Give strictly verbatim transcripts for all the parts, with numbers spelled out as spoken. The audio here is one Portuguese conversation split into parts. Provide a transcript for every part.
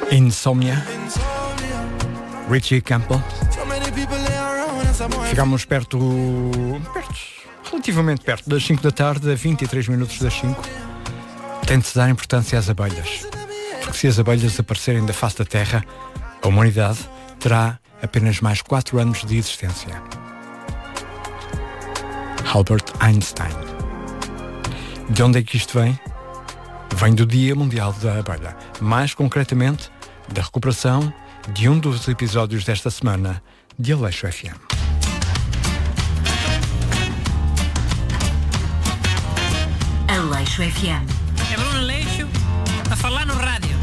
Insomnia, Richie Campbell. Ficámos perto, perto, relativamente perto das cinco da tarde, a vinte e três minutos das cinco. Tente dar importância às abelhas, porque se as abelhas desaparecerem da face da Terra, a humanidade terá apenas mais quatro anos de existência. Albert Einstein. De onde é que isto vem? Vem do Dia Mundial da Abelha, mais concretamente da recuperação de um dos episódios desta semana de Aleixo F M. Aleixo F M. É Bruno Aleixo a falar no rádio.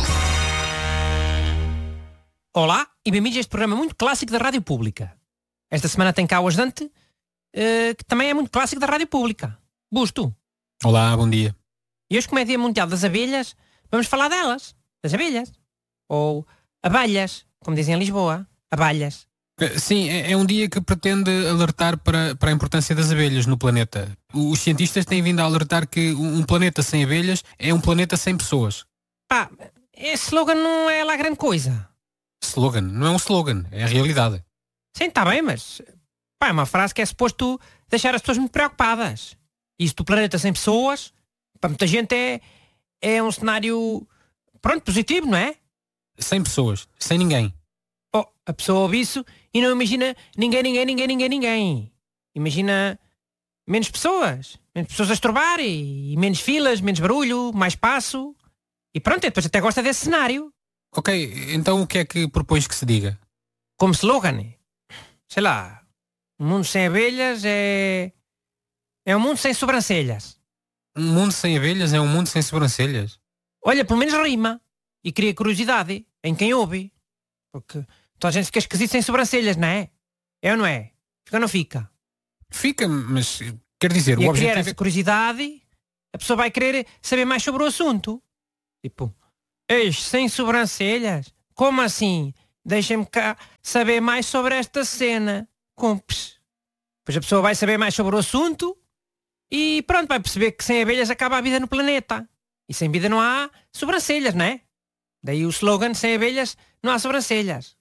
Olá e bem-vindos a este programa muito clássico da Rádio Pública. Esta semana tem cá o ajudante, uh, que também é muito clássico da Rádio Pública. Busto. Olá, bom dia. E hoje, como é Dia Mundial das Abelhas, vamos falar delas, das abelhas. Ou abelhas, como dizem em Lisboa. Abelhas. Sim, é um dia que pretende alertar para, para a importância das abelhas no planeta. Os cientistas têm vindo a alertar que um planeta sem abelhas é um planeta sem pessoas. Pá, esse slogan não é lá grande coisa. Slogan? Não é um slogan, é a realidade. Sim, está bem, mas pá, é uma frase que é suposto deixar as pessoas muito preocupadas. Isso do planeta sem pessoas, para muita gente é, é um cenário, pronto, positivo, não é? Sem pessoas, sem ninguém. Oh, a pessoa ouve isso e não imagina ninguém, ninguém, ninguém, ninguém, ninguém. Imagina menos pessoas, menos pessoas a estorbar e, e menos filas, menos barulho, mais espaço. E pronto, e depois até gosta desse cenário. Ok, então o que é que propões que se diga? Como slogan, sei lá, um mundo sem abelhas é... é um mundo sem sobrancelhas. Um mundo sem abelhas é um mundo sem sobrancelhas? Olha, pelo menos rima. E cria curiosidade em quem ouve. Porque toda a gente fica esquisito sem sobrancelhas, não é? É ou não é? Fica ou não fica? Fica, mas quer dizer, e o a criar objetivo essa é... curiosidade, a pessoa vai querer saber mais sobre o assunto. Tipo, eis, sem sobrancelhas? Como assim? Deixem-me cá saber mais sobre esta cena. Compes. Depois a pessoa vai saber mais sobre o assunto e pronto, vai perceber que sem abelhas acaba a vida no planeta. E sem vida não há sobrancelhas, não é? Daí o slogan, sem abelhas não há sobrancelhas.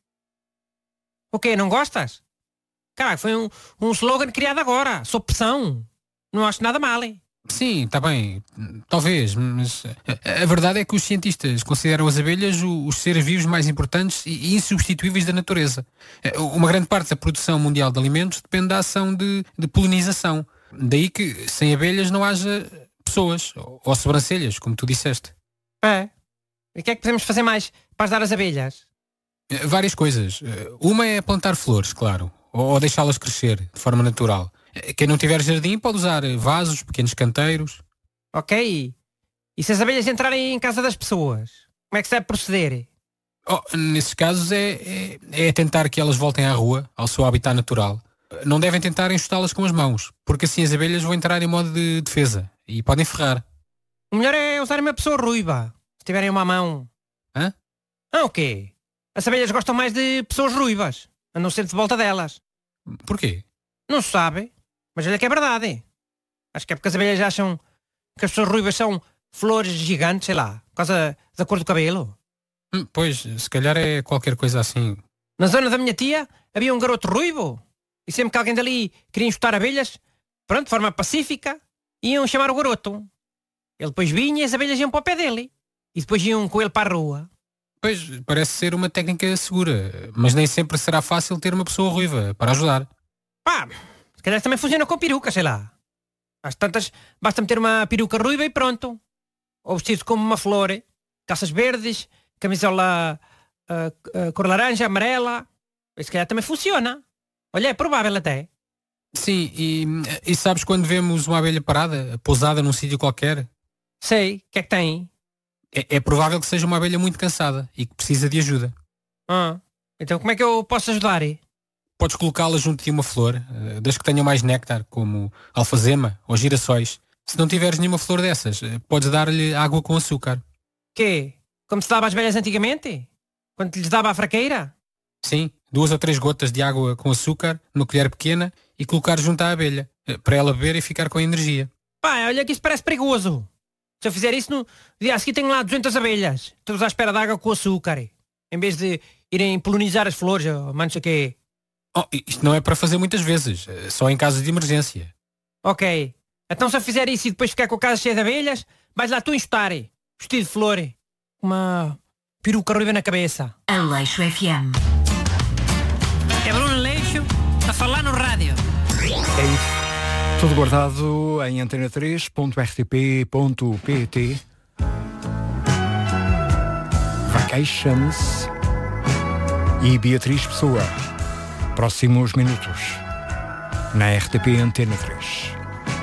O quê? Não gostas? Caraca, foi um, um slogan criado agora, sob pressão. Não acho nada mal, hein? Sim, está bem, talvez, mas a, a verdade é que os cientistas consideram as abelhas o, os seres vivos mais importantes e insubstituíveis da natureza. Uma grande parte da produção mundial de alimentos depende da ação de, de polinização. Daí que sem abelhas não haja pessoas, ou, ou sobrancelhas, como tu disseste. É. E o que é que podemos fazer mais para ajudar as abelhas? Várias coisas. Uma é plantar flores, claro, ou, ou deixá-las crescer de forma natural. Quem não tiver jardim pode usar vasos, pequenos canteiros. Ok. E se as abelhas entrarem em casa das pessoas? Como é que se deve proceder? Oh, nesses casos é, é, é tentar que elas voltem à rua, ao seu habitat natural. Não devem tentar enxutá-las com as mãos, porque assim as abelhas vão entrar em modo de defesa e podem ferrar. O melhor é usar uma pessoa ruiva, se tiverem uma mão. Hã? Ah, o quê? As abelhas gostam mais de pessoas ruivas. Andam sempre de volta delas. Porquê? Não se sabe. Mas olha que é verdade. Acho que é porque as abelhas acham que as pessoas ruivas são flores gigantes, sei lá, por causa da cor do cabelo. Hum, pois, se calhar é qualquer coisa assim. Na zona da minha tia havia um garoto ruivo. E sempre que alguém dali queria enxutar abelhas, pronto, de forma pacífica, iam chamar o garoto. Ele depois vinha e as abelhas iam para o pé dele. E depois iam com ele para a rua. Pois, parece ser uma técnica segura, mas nem sempre será fácil ter uma pessoa ruiva para ajudar. Pá, se calhar também funciona com peruca, sei lá. Às tantas, basta meter uma peruca ruiva e pronto. Ou vestido como uma flor, calças verdes, camisola uh, uh, cor laranja, amarela. E se calhar também funciona. Olha, é provável até. Sim, e, e sabes quando vemos uma abelha parada, pousada num sítio qualquer? Sei, o que é que tem? É, é provável que seja uma abelha muito cansada e que precisa de ajuda. Ah, então como é que eu posso ajudar? Hein? Podes colocá-la junto de uma flor, das que tenham mais néctar, como alfazema ou girassóis. Se não tiveres nenhuma flor dessas, podes dar-lhe água com açúcar. Quê? Como se dava às velhas antigamente? Quando lhes dava a fraqueira? Sim, duas ou três gotas de água com açúcar, numa colher pequena, e colocar junto à abelha, para ela beber e ficar com energia. Pá, olha que isso parece perigoso. Se eu fizer isso, no dia a seguir tenho lá duzentas abelhas. Todas à espera de água com açúcar. Em vez de irem polinizar as flores, ou não sei o quê. Oh, isto não é para fazer muitas vezes, só em casos de emergência. Ok. Então se eu fizer isso e depois ficar com a casa cheia de abelhas, vais lá tu enxotar, vestido de flor, uma peruca ruiva na cabeça. Aleixo F M. É Bruno Aleixo a falar no rádio. É isso. Tudo guardado em antena três ponto r t p ponto p t. Vacations e Beatriz Pessoa. Próximos minutos na R T P Antena três.